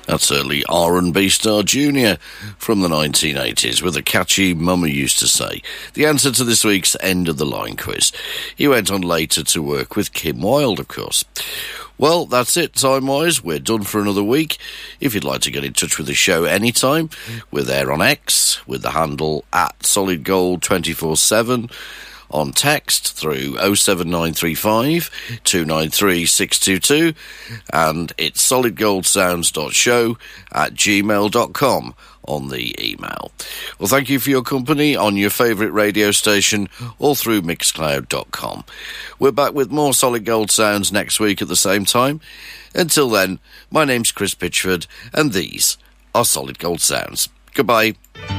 That's early R&B star Junior from the 1980s with a catchy Mama Used to Say. The answer to this week's End of the Line quiz. He went on later to work with Kim Wilde, of course. Well, that's it, time-wise. We're done for another week. If you'd like to get in touch with the show anytime, we're there on X with the handle @solidgold247, on text through 07935 293 622, and it's solidgoldsounds.show@gmail.com on the email. Well, thank you for your company on your favourite radio station or through mixcloud.com. We're back with more Solid Gold Sounds next week at the same time. Until then, my name's Chris Pitchford, and these are Solid Gold Sounds. Goodbye.